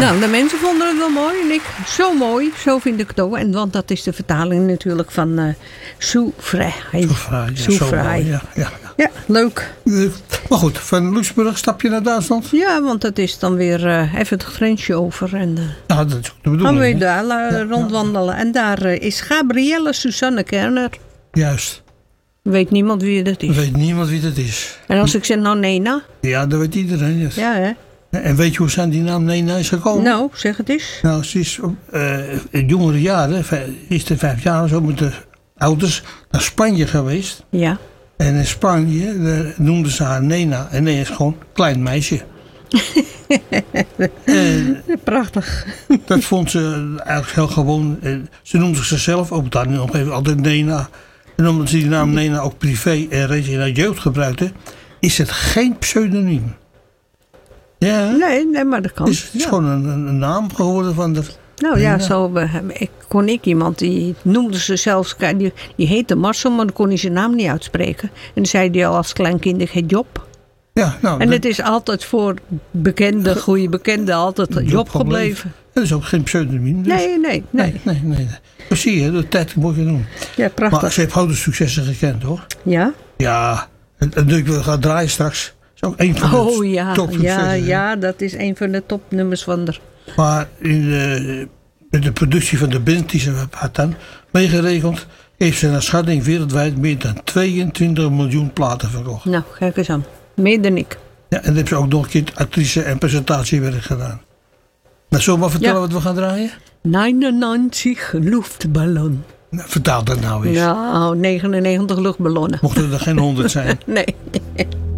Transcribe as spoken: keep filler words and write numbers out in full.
Nou, de mensen vonden het wel mooi. En ik, zo mooi, zo vind ik het ook. En, want dat is de vertaling natuurlijk van uh, Soufrij. Soufrij, ja, Soufrij. Ja, ja, ja. Ja, leuk. Uh, maar goed, van Luxemburg stap je naar Duitsland? Ja, want dat is dan weer uh, even het grensje over. En, uh, ja, dat is ook de bedoeling. gaan we daar uh, ja, rondwandelen. Ja. En daar uh, is Gabrielle Susanne Kerner. Juist. Weet niemand wie dat is. Weet niemand wie dat is. En als ik zeg nou Nena? Ja, dat weet iedereen. Yes. Ja, hè? En weet je hoe zijn die naam Nena is gekomen? Nou, zeg het eens. Nou, ze is uh, in jongere jaren, is er vijf jaar zo, met de ouders naar Spanje geweest. Ja. En in Spanje noemden ze haar Nena. En Nena is gewoon klein meisje. en, prachtig. Dat vond ze eigenlijk heel gewoon. Ze noemde zichzelf ook daar nog even altijd Nena. En omdat ze die naam Nena ook privé en reeds in haar jeugd gebruikte, is het geen pseudoniem. Ja, nee, nee, maar dat kan. Het is, het is ja. gewoon een, een naam geworden van de. Nou ja, zo ik, kon ik iemand, die noemde ze zelfs, die, die heette Marcel, maar dan kon hij zijn naam niet uitspreken. En dan zei hij al als kleinkind, ik heet Job. Ja, nou, en dat, het is altijd voor bekende, goede bekenden, altijd Job, Job gebleven. gebleven. Dat is ook geen pseudoniem. Dus. Nee, nee, nee. nee, nee, nee. Dat zie je, de tijd moet je doen. Ja, prachtig. Maar ze heeft grote successen gekend, hoor. Ja? Ja, en, en ik wil gaan draaien straks. Dat is ook een van de oh, ja, topsuccessen. Ja, ja, dat is een van de topnummers van haar. Maar in de, in de productie van de band die ze had dan meegeregeld, heeft ze naar schatting wereldwijd meer dan tweeëntwintig miljoen platen verkocht. Nou, kijk eens aan. Meer dan ik. Ja, en dan heeft ze ook nog een keer actrice en presentatiewerk gedaan. Nou, zullen we maar vertellen ja. wat we gaan draaien? negenennegentig luchtballon. Nou, vertaal dat nou eens. Nou, negenennegentig luchtballonnen. Mochten er geen honderd zijn. Nee.